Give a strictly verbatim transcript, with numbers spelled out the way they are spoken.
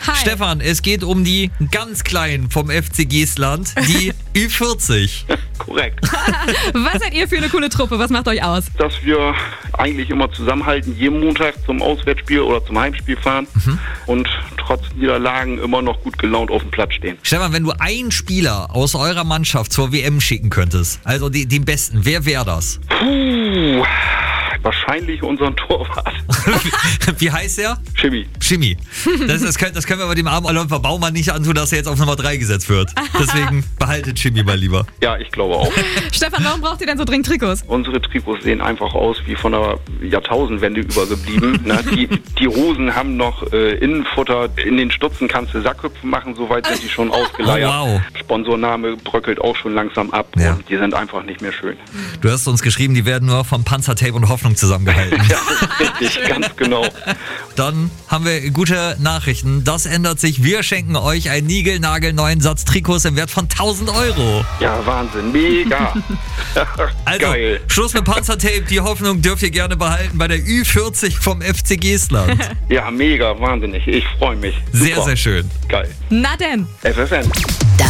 Hi. Stefan, es geht um die ganz Kleinen vom F C Geestland, die Ü vierzig. Korrekt. Was seid ihr für eine coole Truppe? Was macht euch aus? Dass wir eigentlich immer zusammenhalten, jeden Montag zum Auswärtsspiel oder zum Heimspiel fahren mhm. und trotz Niederlagen immer noch gut gelaunt auf dem Platz stehen. Stefan, wenn du einen Spieler aus eurer Mannschaft zur W M schicken könntest, also die, den besten, wer wäre das? Puh, wahrscheinlich unseren Torwart. Wie heißt er? Schimmi. Schimmi. Das, das, können, das können wir aber dem armen Olymper Baumann nicht antun, dass er jetzt auf Nummer drei gesetzt wird. Deswegen behaltet Schimmi mal lieber. Ja, ich glaube auch. Stefan, warum braucht ihr denn so dringend Trikots? Unsere Trikots sehen einfach aus wie von der Jahrtausendwende übergeblieben. Na, die, die Hosen haben noch äh, Innenfutter. In den Stutzen kannst du Sackhüpfen machen, soweit sind die schon ausgeleiert. Oh, wow. Sponsorname bröckelt auch schon langsam ab Ja. und die sind einfach nicht mehr schön. Du hast uns geschrieben, die werden nur vom Panzertape und Hoffnung zusammengehalten. Ja, richtig, ganz genau. Dann haben wir gute Nachrichten. Das ändert sich. Wir schenken euch einen niegelnagelneuen Satz Trikots im Wert von tausend Euro. Ja, Wahnsinn, mega. Also, Geil. Schluss mit Panzertape. Die Hoffnung dürft ihr gerne behalten bei der Ü vierzig vom F C Geestland. Ja, mega, wahnsinnig. Ich freue mich. Sehr, Super. sehr schön. Geil. Na denn. F F N.